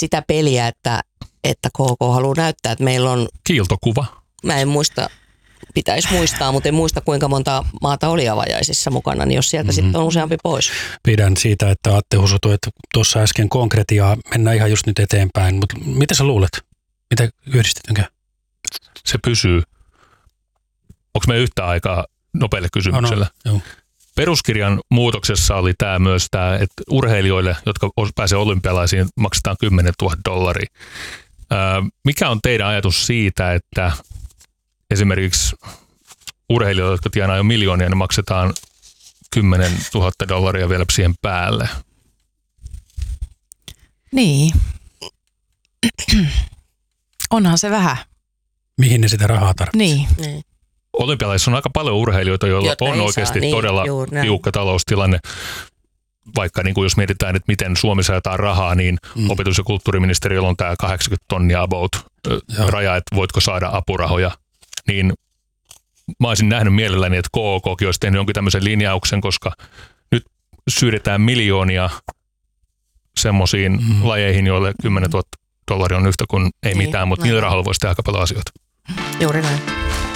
sitä peliä, että KK haluaa näyttää, että meillä on... Kiiltokuva. Mä en muista, pitäisi muistaa, mutta en muista kuinka monta maata oli avajaisissa mukana, niin jos sieltä sitten on useampi pois. Pidän siitä, että Atte husutui, että tuossa äsken konkretiaa, mennään ihan just nyt eteenpäin, mutta mitä sä luulet? Mitä yhdistetynkö? Se pysyy. Onko me yhtä aikaa nopealle kysymyksellä? Joo. Peruskirjan muutoksessa oli myös tämä, että urheilijoille, jotka pääsee olympialaisiin, maksetaan $10,000. Mikä on teidän ajatus siitä, että esimerkiksi urheilijoille, jotka tienaa jo miljoonia, ne maksetaan $10,000 vielä siihen päälle? Niin. Onhan se vähän. Mihin ne sitä rahaa tarvitsee? Niin. Olympialaisissa on aika paljon urheilijoita, joilla jotka on oikeasti todella tiukka taloustilanne. Vaikka niin kuin jos mietitään, että miten Suomi saadaan rahaa, niin opetus- ja kulttuuriministeriöllä on tämä 80 tonnia about raja, että voitko saada apurahoja. Niin mä olisin nähnyt mielelläni, että KOKkin olisi tehnyt jonkin tämmöisen linjauksen, koska nyt syydetään miljoonia semmoisiin lajeihin, joille $10,000 on yhtä kuin ei mitään, mutta niillä rahalla voisi tehdä aika paljon asioita. Juuri näin.